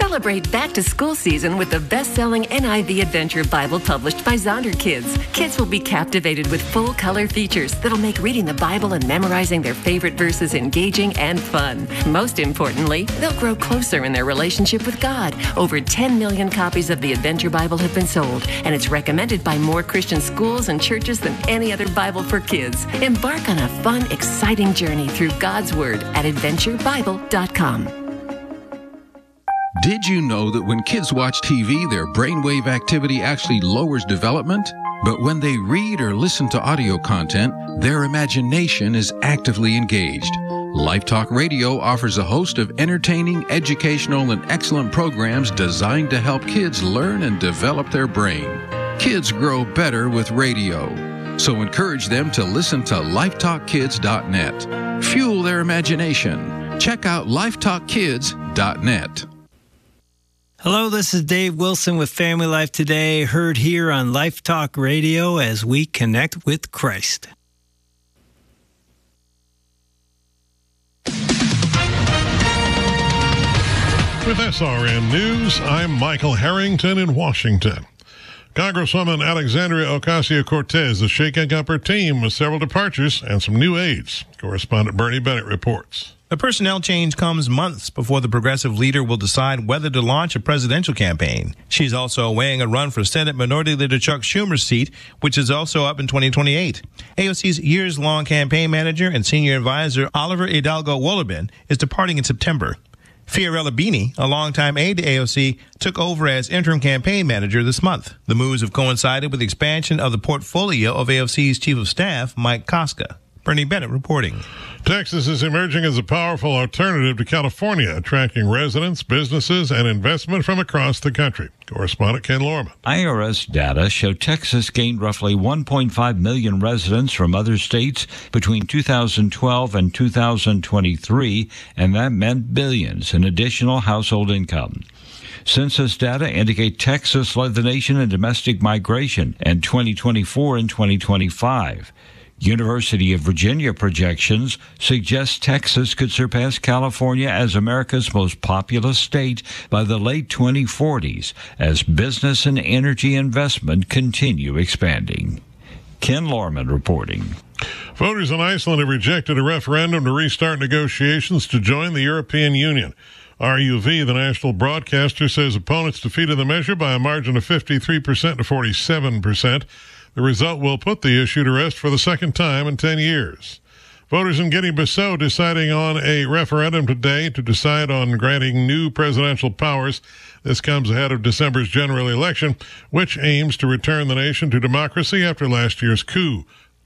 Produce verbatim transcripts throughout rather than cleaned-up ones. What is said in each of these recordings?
Celebrate back-to-school season with the best-selling N I V Adventure Bible published by Zonder Kids. Kids will be captivated with full-color features that'll make reading the Bible and memorizing their favorite verses engaging and fun. Most importantly, they'll grow closer in their relationship with God. Over ten million copies of the Adventure Bible have been sold, and it's recommended by more Christian schools and churches than any other Bible for kids. Embark on a fun, exciting journey through God's Word at adventure bible dot com. Did you know that when kids watch T V, their brainwave activity actually lowers development? But when they read or listen to audio content, their imagination is actively engaged. Life Talk Radio offers a host of entertaining, educational, and excellent programs designed to help kids learn and develop their brain. Kids grow better with radio. So encourage them to listen to life talk kids dot net. Fuel their imagination. Check out life talk kids dot net. Hello, this is Dave Wilson with Family Life Today, heard here on Life Talk Radio as we connect with Christ. With S R N News, I'm Michael Harrington in Washington. Congresswoman Alexandria Ocasio-Cortez is shaking up her team with several departures and some new aides. Correspondent Bernie Bennett reports. The personnel change comes months before the progressive leader will decide whether to launch a presidential campaign. She's also weighing a run for Senate Minority Leader Chuck Schumer's seat, which is also up in twenty twenty-eight. A O C's years-long campaign manager and senior advisor Oliver Hidalgo Wolobin is departing in September. Fiorella Bini, a longtime aide to A O C, took over as interim campaign manager this month. The moves have coincided with the expansion of the portfolio of A O C's chief of staff, Mike Koska. Bernie Bennett reporting. Texas is emerging as a powerful alternative to California, attracting residents, businesses, and investment from across the country. Correspondent Ken Lorman. I R S data show Texas gained roughly one point five million residents from other states between two thousand twelve and two thousand twenty-three, and that meant billions in additional household income. Census data indicate Texas led the nation in domestic migration in twenty twenty-four and twenty twenty-five. University of Virginia projections suggest Texas could surpass California as America's most populous state by the late twenty forties as business and energy investment continue expanding. Ken Lorman reporting. Voters in Iceland have rejected a referendum to restart negotiations to join the European Union. R U V, the national broadcaster, says opponents defeated the measure by a margin of fifty-three percent to forty-seven percent. The result will put the issue to rest for the second time in ten years. Voters in Guinea-Bissau deciding on a referendum today to decide on granting new presidential powers. This comes ahead of December's general election, which aims to return the nation to democracy after last year's coup.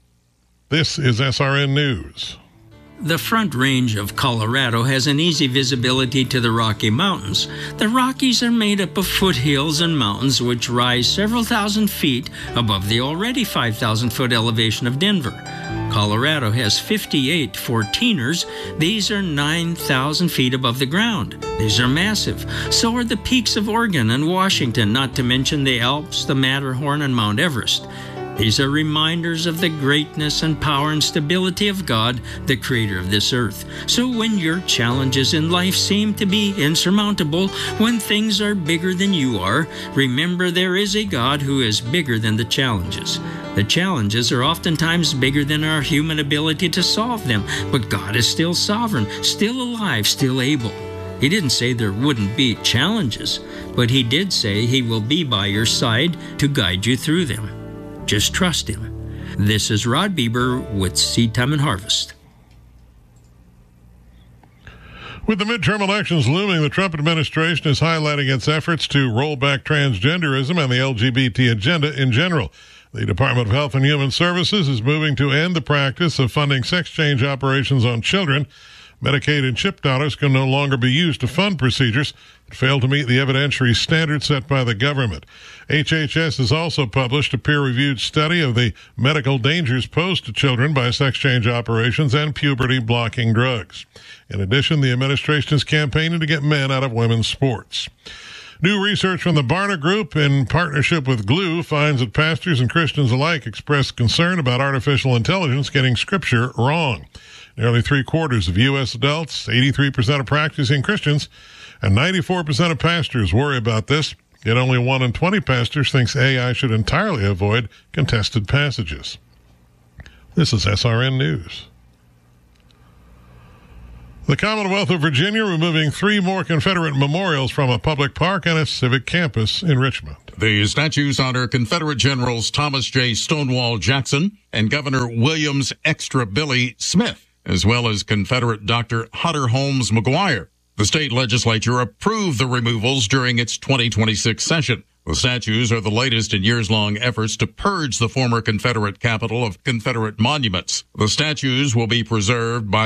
This is S R N News. The Front Range of Colorado has an easy visibility to the Rocky Mountains. The Rockies are made up of foothills and mountains which rise several thousand feet above the already five thousand foot elevation of Denver. Colorado has fifty-eight fourteeners. These are nine thousand feet above the ground. These are massive. So are the peaks of Oregon and Washington, not to mention the Alps, the Matterhorn, and Mount Everest. These are reminders of the greatness and power and stability of God, the creator of this earth. So when your challenges in life seem to be insurmountable, when things are bigger than you are, remember there is a God who is bigger than the challenges. The challenges are oftentimes bigger than our human ability to solve them, but God is still sovereign, still alive, still able. He didn't say there wouldn't be challenges, but He did say He will be by your side to guide you through them. Just trust Him. This is Rod Bieber with Seed Time and Harvest. With the midterm elections looming, the Trump administration is highlighting its efforts to roll back transgenderism and the L G B T agenda in general. The Department of Health and Human Services is moving to end the practice of funding sex change operations on children. Medicaid and CHIP dollars can no longer be used to fund procedures that fail to meet the evidentiary standards set by the government. H H S has also published a peer-reviewed study of the medical dangers posed to children by sex change operations and puberty-blocking drugs. In addition, the administration is campaigning to get men out of women's sports. New research from the Barna Group in partnership with Glue finds that pastors and Christians alike express concern about artificial intelligence getting Scripture wrong. Nearly three-quarters of U S adults, eighty-three percent of practicing Christians, And ninety-four percent of pastors worry about this, yet only one in twenty pastors thinks A I should entirely avoid contested passages. This is S R N News. The Commonwealth of Virginia removing three more Confederate memorials from a public park and a civic campus in Richmond. The statues honor Confederate Generals Thomas J. Stonewall Jackson and Governor William's Extra Billy Smith, as well as Confederate Doctor Hutter Holmes McGuire. The state legislature approved the removals during its twenty twenty-six session. The statues are the latest in years-long efforts to purge the former Confederate capital of Confederate monuments. The statues will be preserved by